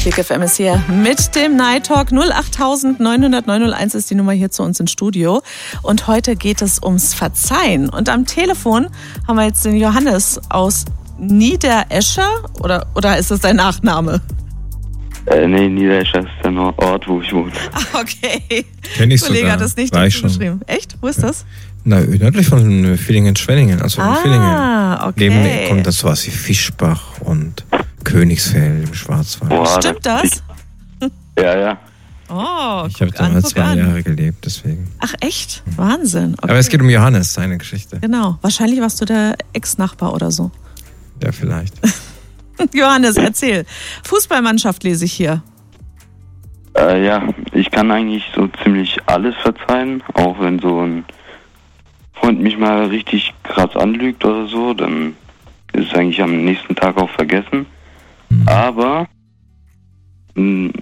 Kick FM ist hier mit dem Night Talk. 08000 900 901 ist die Nummer hier zu uns ins Studio. Und heute geht es ums Verzeihen. Und am Telefon haben wir jetzt den Johannes aus Niederescher. Oder ist das dein Nachname? Nee, Niederescher ist der Ort, wo ich wohne. Ah, okay. Kenn ich der Kollege sogar. hat das nicht War dazu ich schon. geschrieben. Echt? Wo ist das? Na, nördlich von Villingen-Schwenningen. Also von Villingen. Okay. Neben kommt das sowas wie Fischbach und Königsfeld im Schwarzwald. Boah, Stimmt das? Ja. Oh, Ich habe guck da an, mal guck 2 an. Jahre gelebt, deswegen. Ach echt? Wahnsinn. Okay. Aber es geht um Johannes, seine Geschichte. Genau. Wahrscheinlich warst du der Ex-Nachbar oder so. Ja, vielleicht. Johannes, erzähl. Fußballmannschaft lese ich hier. Ja, ich kann eigentlich so ziemlich alles verzeihen, auch wenn so ein Freund mich mal richtig krass anlügt oder so, dann ist es eigentlich am nächsten Tag auch vergessen. Aber wenn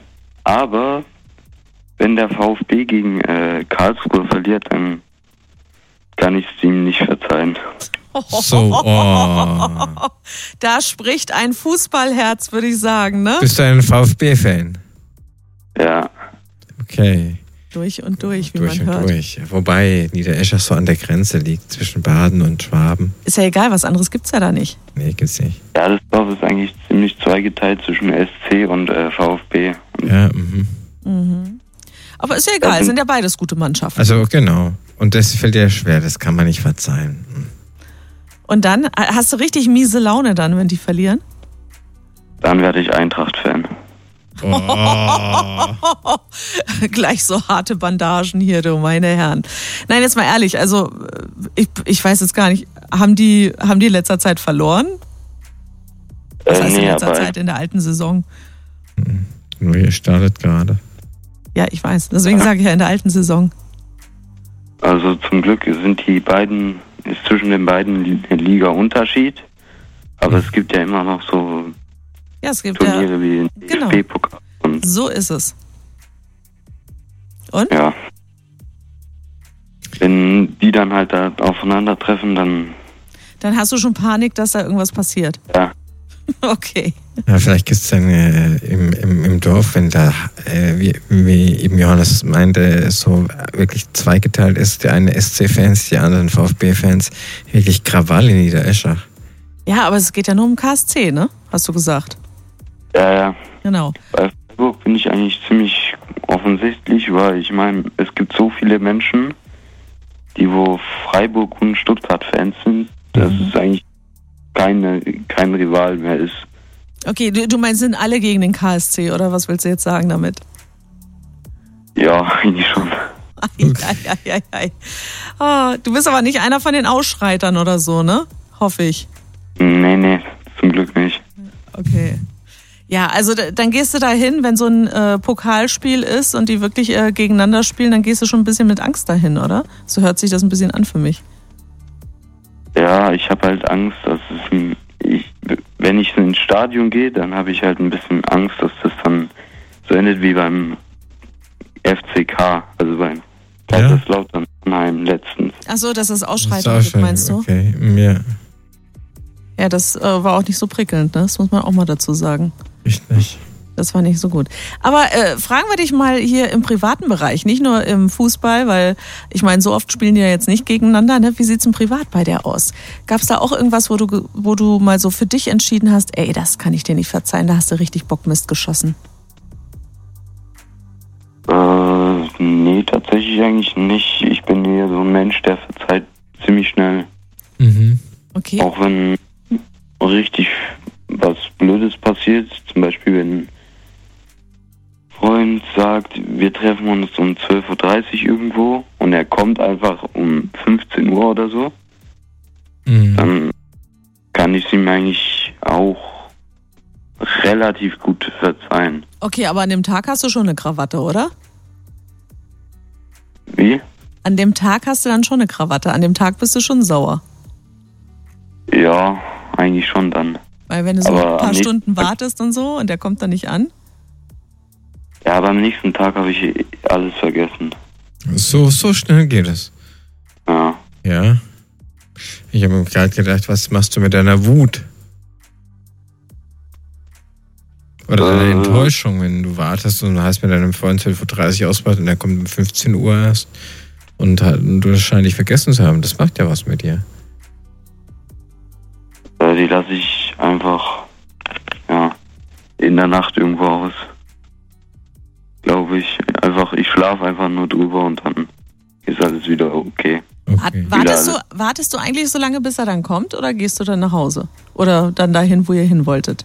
der VfB gegen Karlsruhe verliert, dann kann ich es ihm nicht verzeihen. So, oh. Da spricht ein Fußballherz, würde ich sagen, ne? Bist du ein VfB-Fan? Ja, Okay. Durch und durch, wie Durch man und hört. durch. Wobei Niederescher so an der Grenze liegt zwischen Baden und Schwaben. Ist ja egal, was anderes gibt's ja da nicht. Nee, gibt's nicht. ja, das Dorf ist eigentlich ziemlich zweigeteilt zwischen SC und VfB. Ja, Aber ist ja egal, sind ja beides gute Mannschaften. Also genau. Und das fällt dir schwer, das kann man nicht verzeihen. Und dann hast du richtig miese Laune dann, wenn die verlieren? Dann werde ich Eintracht-Fan. Oh. Gleich so harte Bandagen hier, du meine Herren. Nein, jetzt mal ehrlich, also ich weiß jetzt gar nicht, haben die in letzter Zeit verloren? Was heißt in letzter Zeit in der alten Saison? Nur ihr startet gerade. Ja, ich weiß. Deswegen sage ich ja in der alten Saison. Also zum Glück ist zwischen den beiden Liga-Unterschied. Aber es gibt ja immer noch so Ja, es gibt Turniere wie den genau. DFB-Pokal. Und So ist es. Und? ja. Wenn die dann halt da aufeinandertreffen, Dann hast du schon Panik, dass da irgendwas passiert. ja. Okay. Ja, vielleicht gibt es dann im Dorf, wenn da, wie eben Johannes meinte, so wirklich zweigeteilt ist, die eine SC-Fans, die anderen VfB-Fans, wirklich Krawall in Niederescher. Ja, aber es geht ja nur um KSC, ne? Hast du gesagt. Ja. Genau. Bei Freiburg bin ich eigentlich ziemlich offensichtlich, weil ich meine, es gibt so viele Menschen, die wo Freiburg und Stuttgart-Fans sind, dass es eigentlich kein Rival mehr ist. Okay, du meinst, sind alle gegen den KSC, oder was willst du jetzt sagen damit? Ja, eigentlich schon. Ei. Oh, du bist aber nicht einer von den Ausschreitern oder so, ne? Hoffe ich. Nee, zum Glück nicht. Okay. Ja, also dann gehst du da hin, wenn so ein Pokalspiel ist und die wirklich gegeneinander spielen, dann gehst du schon ein bisschen mit Angst dahin, oder? So hört sich das ein bisschen an für mich. Ja, ich habe halt Angst, dass wenn ich ins Stadion gehe, dann habe ich halt ein bisschen Angst, dass das dann so endet wie beim FCK, also beim Kaiserslautern letztens. Ach so, dass es Ausschreitungen gibt, meinst du? Okay, ja. Ja, das war auch nicht so prickelnd, ne? Das muss man auch mal dazu sagen. Richtig. Das war nicht so gut. Aber fragen wir dich mal hier im privaten Bereich, nicht nur im Fußball, weil ich meine, so oft spielen die ja jetzt nicht gegeneinander. Ne? Wie sieht's im Privat bei dir aus? Gab's da auch irgendwas, wo du mal so für dich entschieden hast, ey, das kann ich dir nicht verzeihen, da hast du richtig Bockmist geschossen? Nee, tatsächlich eigentlich nicht. Ich bin eher so ein Mensch, der verzeiht ziemlich schnell. Okay. Auch wenn richtig was Blödes passiert, zum Beispiel wenn ein Freund sagt, wir treffen uns um 12.30 Uhr irgendwo und er kommt einfach um 15 Uhr oder so, dann kann ich es ihm eigentlich auch relativ gut verzeihen. Okay, aber an dem Tag hast du schon eine Krawatte, oder? Wie? An dem Tag hast du dann schon eine Krawatte, an dem Tag bist du schon sauer. Ja, eigentlich schon dann. Weil wenn du so Aber ein paar am Stunden wartest und so und der kommt dann nicht an? Ja, aber am nächsten Tag habe ich alles vergessen. So schnell geht es. Ja. Ja. Ich habe mir gerade gedacht, was machst du mit deiner Wut? Oder eine Enttäuschung, wenn du wartest und hast mit deinem Freund 12.30 Uhr ausgemacht und der kommt um 15 Uhr erst und du wahrscheinlich vergessen zu haben. Das macht ja was mit dir. Die lasse ich einfach in der Nacht irgendwo aus. Glaube ich. Ich schlafe einfach nur drüber und dann ist alles wieder okay. Wartest du eigentlich so lange, bis er dann kommt, oder gehst du dann nach Hause? Oder dann dahin, wo ihr hin wolltet?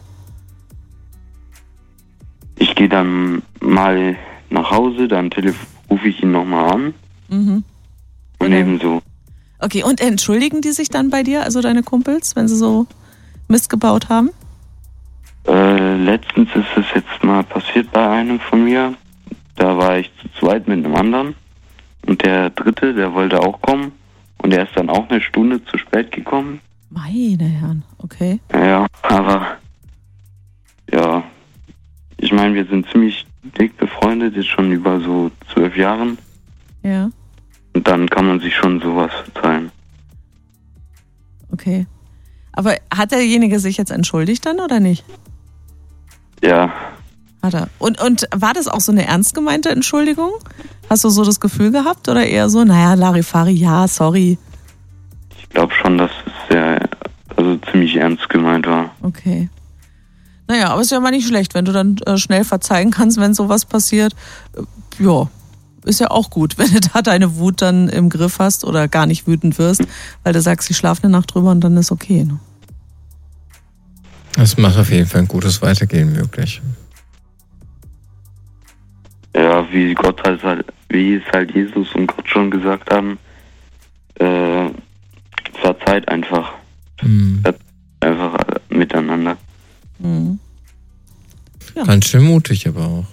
Ich gehe dann mal nach Hause, dann rufe ich ihn nochmal an. Mhm. Und ebenso. Okay, und entschuldigen die sich dann bei dir, also deine Kumpels, wenn sie so Mist gebaut haben? Letztens ist es jetzt mal passiert bei einem von mir. Da war ich zu zweit mit einem anderen. Und der dritte, der wollte auch kommen. Und der ist dann auch eine Stunde zu spät gekommen. Meine Herren, okay. Ja, aber ja, ich meine, wir sind ziemlich dick befreundet, jetzt schon über so 12 Jahren. Ja. Und dann kann man sich schon sowas verzeihen. Okay. Aber hat derjenige sich jetzt entschuldigt dann oder nicht? Ja. Hat er. Und war das auch so eine ernst gemeinte Entschuldigung? Hast du so das Gefühl gehabt oder eher so, naja, Larifari, ja, sorry? Ich glaube schon, dass es ziemlich ernst gemeint war. Okay. Naja, aber ist ja mal nicht schlecht, wenn du dann schnell verzeihen kannst, wenn sowas passiert. Ja, ist ja auch gut, wenn du da deine Wut dann im Griff hast oder gar nicht wütend wirst, weil du sagst, ich schlafe eine Nacht drüber und dann ist okay. Ne? Das macht auf jeden Fall ein gutes Weitergehen möglich. Ja, wie es halt Jesus und Gott schon gesagt haben, verzeiht einfach. Einfach miteinander. Mhm. Ja. Ganz schön mutig aber auch.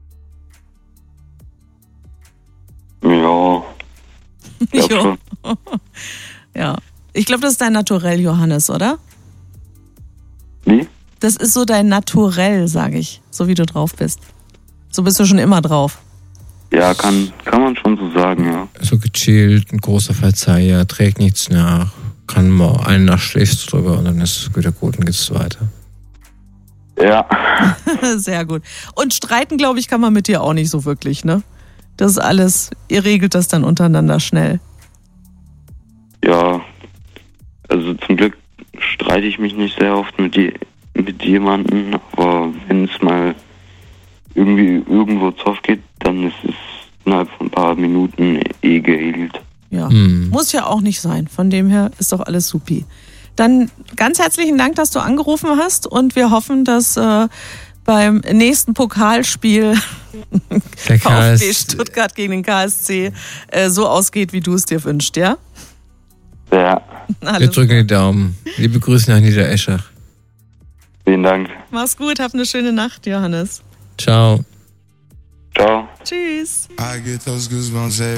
Ja. Ich glaub schon. Ja. Ich glaube, das ist dein Naturell, Johannes, oder? Wie? Das ist so dein Naturell, sage ich, so wie du drauf bist. So bist du schon immer drauf. Ja, kann man schon so sagen, ja. So gechillt, ein großer Verzeiher, trägt nichts nach, kann mal eine Nacht schläfst drüber und dann ist es wieder gut und geht's weiter. Ja. Sehr gut. Und streiten, glaube ich, kann man mit dir auch nicht so wirklich, ne? Das ist alles, ihr regelt das dann untereinander schnell. Ja, also zum Glück streite ich mich nicht sehr oft mit jemandem, aber wenn es mal irgendwie irgendwo Zoff geht, dann ist es innerhalb von ein paar Minuten geregelt. Ja, muss ja auch nicht sein. Von dem her ist doch alles supi. Dann ganz herzlichen Dank, dass du angerufen hast und wir hoffen, dass beim nächsten Pokalspiel der VfB Stuttgart gegen den KSC so ausgeht, wie du es dir wünschst, ja? Ja. Wir drücken die Daumen. Liebe Grüße nach Niedereschach. Vielen Dank. Mach's gut, hab eine schöne Nacht, Johannes. Ciao. Ciao. Tschüss. I get those goosebumps every